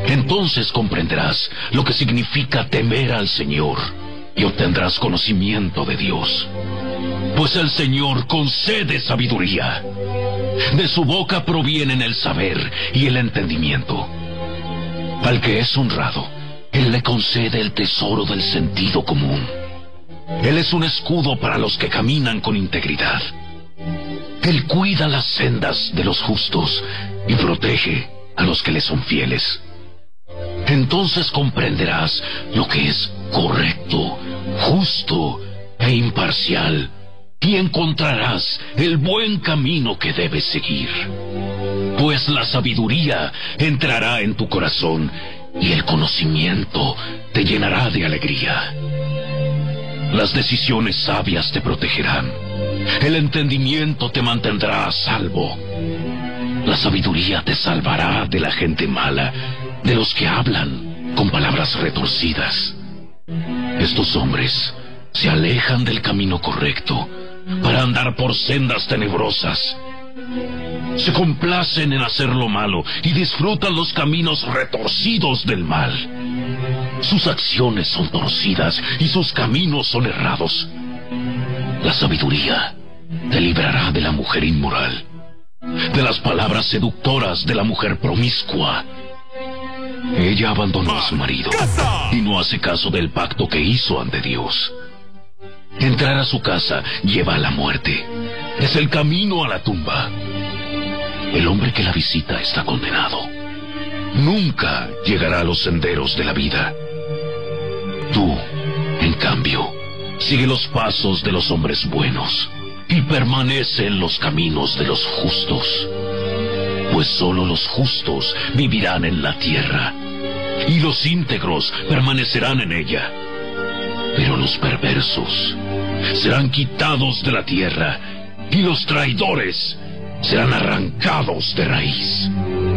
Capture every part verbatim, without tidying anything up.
Entonces comprenderás lo que significa temer al Señor y obtendrás conocimiento de Dios. Pues el Señor concede sabiduría. De su boca provienen el saber y el entendimiento. Al que es honrado, Él le concede el tesoro del sentido común. Él es un escudo para los que caminan con integridad. Él cuida las sendas de los justos y protege a los que le son fieles. Entonces comprenderás lo que es correcto, justo e imparcial, y encontrarás el buen camino que debes seguir. Pues la sabiduría entrará en tu corazón y el conocimiento te llenará de alegría. Las decisiones sabias te protegerán. El entendimiento te mantendrá a salvo. La sabiduría te salvará de la gente mala, de los que hablan con palabras retorcidas. Estos hombres se alejan del camino correcto para andar por sendas tenebrosas. Se complacen en hacer lo malo y disfrutan los caminos retorcidos del mal. Sus acciones son torcidas y sus caminos son errados. La sabiduría te librará de la mujer inmoral, de las palabras seductoras de la mujer promiscua. Ella abandonó a su marido y no hace caso del pacto que hizo ante Dios. Entrar a su casa lleva a la muerte. Es el camino a la tumba. El hombre que la visita está condenado. Nunca llegará a los senderos de la vida. Tú, en cambio, sigue los pasos de los hombres buenos y permanece en los caminos de los justos. Pues solo los justos vivirán en la tierra y los íntegros permanecerán en ella. Pero los perversos serán quitados de la tierra y los traidores serán arrancados de raíz.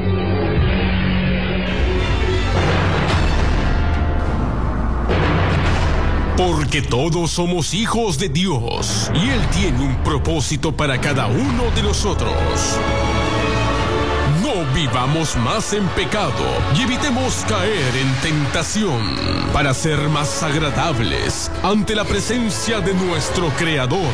Porque todos somos hijos de Dios y Él tiene un propósito para cada uno de nosotros. No vivamos más en pecado y evitemos caer en tentación para ser más agradables ante la presencia de nuestro Creador.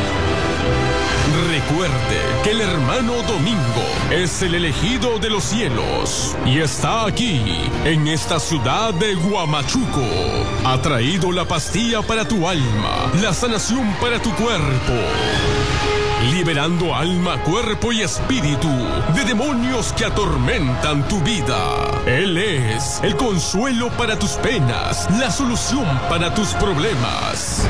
Recuerde que el hermano Domingo es el elegido de los cielos y está aquí, en esta ciudad de Huamachuco. Ha traído la pastilla para tu alma, la sanación para tu cuerpo, liberando alma, cuerpo y espíritu de demonios que atormentan tu vida. Él es el consuelo para tus penas, la solución para tus problemas.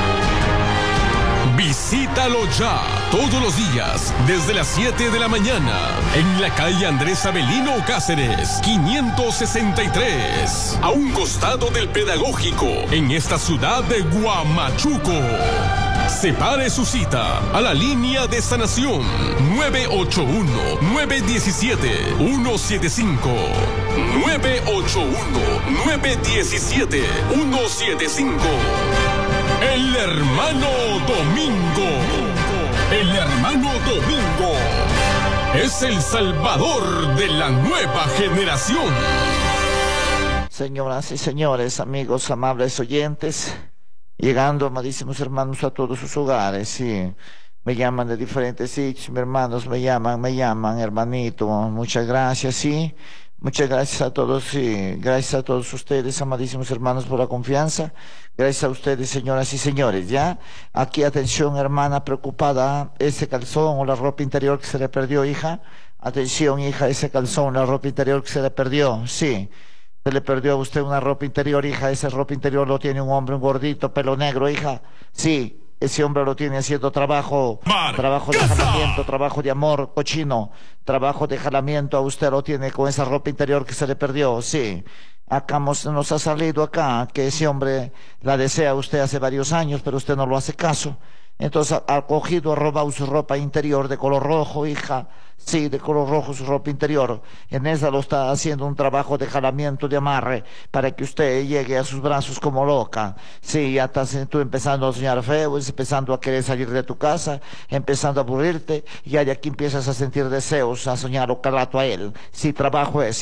Visítalo ya, todos los días, desde las siete de la mañana, en la calle Andrés Avelino Cáceres, quinientos sesenta y tres, a un costado del Pedagógico, en esta ciudad de Huamachuco. Separe su cita a la línea de sanación nueve ocho uno, nueve uno siete, uno siete cinco. nueve ocho uno, nueve uno siete, uno siete cinco. El hermano Domingo. El hermano Domingo es el salvador de la nueva generación. Señoras y señores, amigos, amables oyentes, llegando, amadísimos hermanos, a todos sus hogares, sí. Me llaman de diferentes sitios, mis hermanos me llaman, me llaman, hermanito, muchas gracias, sí. Muchas gracias a todos, sí, gracias a todos ustedes, amadísimos hermanos, por la confianza. Gracias a ustedes, señoras y señores, ¿ya? Aquí, atención, hermana preocupada, ese calzón o la ropa interior que se le perdió, hija. Atención, hija, ese calzón, la ropa interior que se le perdió, sí. Se le perdió a usted una ropa interior, hija. Esa ropa interior lo tiene un hombre, un gordito, pelo negro, hija. Sí. Ese hombre lo tiene haciendo trabajo, Mar, trabajo de casa. jalamiento, trabajo de amor cochino, trabajo de jalamiento. A usted lo tiene con esa ropa interior que se le perdió, sí. Acá nos, nos ha salido acá que ese hombre la desea usted hace varios años, pero usted no lo hace caso. Entonces ha cogido, ha robado su ropa interior de color rojo, hija. Sí, de color rojo su ropa interior. En esa lo está haciendo un trabajo de jalamiento, de amarre, para que usted llegue a sus brazos como loca. Sí, ya estás tú empezando a soñar feo, empezando a querer salir de tu casa, empezando a aburrirte, y ya de aquí empiezas a sentir deseos, a soñar o calato a él. Sí, trabajo es.